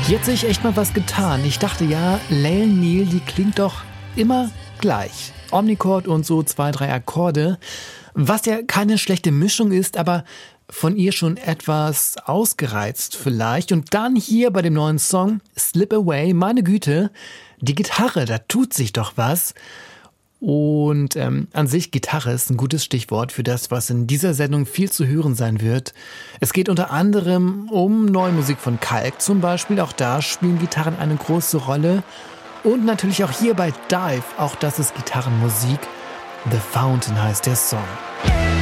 Hier hat sich echt mal was getan. Ich dachte ja, Lael Neal, die klingt doch immer gleich. Omnichord und so 2, 3 Akkorde, was ja keine schlechte Mischung ist, aber von ihr schon etwas ausgereizt vielleicht. Und dann hier bei dem neuen Song Slip Away, meine Güte, die Gitarre, da tut sich doch was. Und an sich, Gitarre ist ein gutes Stichwort für das, was in dieser Sendung viel zu hören sein wird. Es geht unter anderem um neue Musik von Kalk zum Beispiel. Auch da spielen Gitarren eine große Rolle. Und natürlich auch hier bei Dive, auch das ist Gitarrenmusik. The Fountain heißt der Song.